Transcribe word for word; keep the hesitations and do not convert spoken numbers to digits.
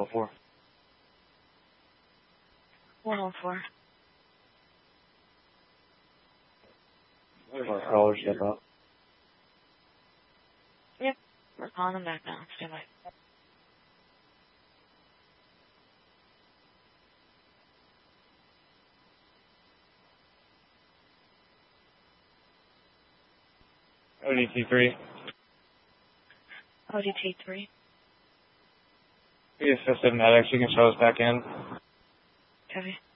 oh four. one oh four. Our callers step up. Yep. We're calling them back now. Stand by. O D T three. O D T three. We assisted medics. You can show us back in. Copy.